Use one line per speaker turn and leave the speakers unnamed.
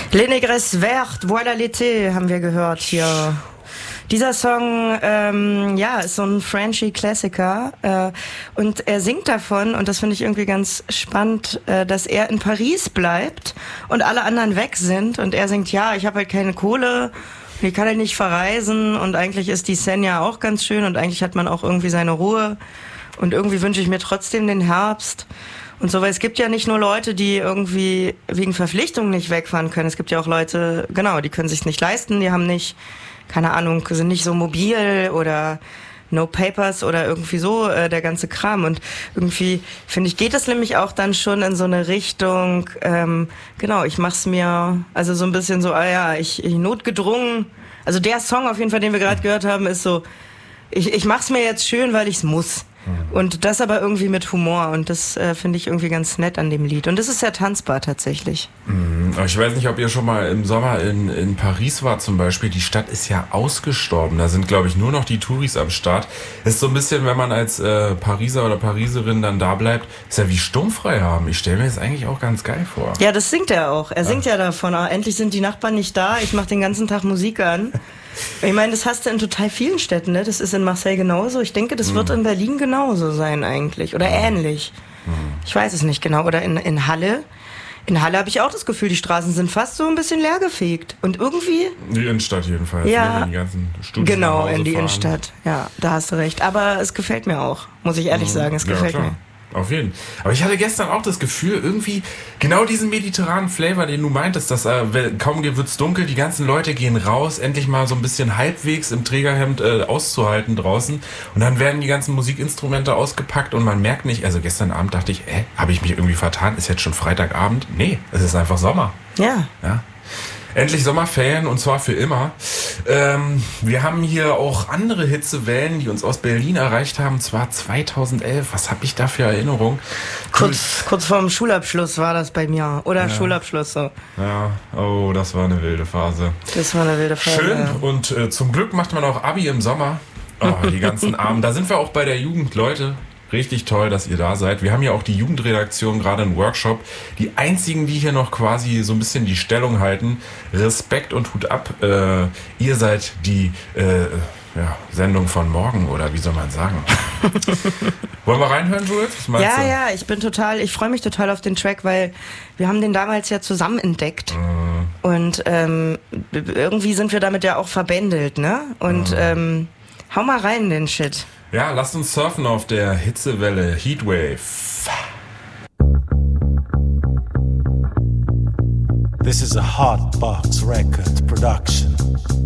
Les Négresses Vertes, Voilà l'été, haben wir gehört hier. Dieser Song, ist so ein Frenchy-Klassiker und er singt davon, und das finde ich irgendwie ganz spannend, dass er in Paris bleibt und alle anderen weg sind und er singt, ja, ich habe halt keine Kohle, ich kann halt nicht verreisen und eigentlich ist die Seine ja auch ganz schön und eigentlich hat man auch irgendwie seine Ruhe und irgendwie wünsche ich mir trotzdem den Herbst. Und so, weil es gibt ja nicht nur Leute, die irgendwie wegen Verpflichtungen nicht wegfahren können. Es gibt ja auch Leute, genau, die können sich's nicht leisten, die haben nicht, keine Ahnung, sind nicht so mobil oder no papers oder irgendwie so, der ganze Kram. Und irgendwie, finde ich, geht das nämlich auch dann schon in so eine Richtung, ich mach's mir, also so ein bisschen so, ich notgedrungen. Also der Song auf jeden Fall, den wir gerade gehört haben, ist so, ich mach's mir jetzt schön, weil ich's muss. Und das aber irgendwie mit Humor und das finde ich irgendwie ganz nett an dem Lied. Und das ist sehr tanzbar tatsächlich.
Ich weiß nicht, ob ihr schon mal im Sommer in Paris wart zum Beispiel. Die Stadt ist ja ausgestorben. Da sind, glaube ich, nur noch die Touris am Start. Das ist so ein bisschen, wenn man als Pariser oder Pariserin dann da bleibt, ist ja wie sturmfrei haben. Ich stelle mir das eigentlich auch ganz geil vor.
Ja, das singt er auch. Er singt ja davon, endlich sind die Nachbarn nicht da, ich mache den ganzen Tag Musik an. Ich meine, das hast du in total vielen Städten, ne? Das ist in Marseille genauso. Ich denke, das wird in Berlin genauso sein eigentlich. Oder ähnlich. Ich weiß es nicht genau. Oder in Halle. In Halle habe ich auch das Gefühl, die Straßen sind fast so ein bisschen leergefegt. Und irgendwie...
Die Innenstadt jedenfalls.
Ja,
ne? Die ganzen Studios
genau, in die
fahren.
Innenstadt. Ja, da hast du recht. Aber es gefällt mir auch. Muss ich ehrlich sagen, es gefällt mir.
Auf jeden Fall. Aber ich hatte gestern auch das Gefühl, irgendwie genau diesen mediterranen Flavor, den du meintest, dass kaum wird's dunkel, die ganzen Leute gehen raus, endlich mal so ein bisschen halbwegs im Trägerhemd auszuhalten draußen und dann werden die ganzen Musikinstrumente ausgepackt und man merkt nicht, also gestern Abend dachte ich, habe ich mich irgendwie vertan, ist jetzt schon Freitagabend? Nee, es ist einfach Sommer.
Ja.
Endlich Sommerferien und zwar für immer. Wir haben hier auch andere Hitzewellen, die uns aus Berlin erreicht haben, zwar 2011. Was habe ich da für Erinnerungen?
Kurz vorm Schulabschluss war das bei mir. Oder Schulabschluss so.
Ja, oh, das war eine wilde Phase.
Schön.
Ja. Und zum Glück macht man auch Abi im Sommer. Oh, die ganzen Armen. Da sind wir auch bei der Jugend, Leute. Richtig toll, dass ihr da seid. Wir haben ja auch die Jugendredaktion, gerade einen Workshop. Die einzigen, die hier noch quasi so ein bisschen die Stellung halten. Respekt und Hut ab. Ihr seid die Sendung von morgen, oder wie soll man sagen? Wollen wir reinhören, Jules? Was meinst du?
Ja, ich freue mich total auf den Track, weil wir haben den damals ja zusammen entdeckt. Und irgendwie sind wir damit ja auch verbändelt, ne? Und hau mal rein, den Shit.
Ja, lasst uns surfen auf der Hitzewelle Heatwave.
This is a Hotbox Record production.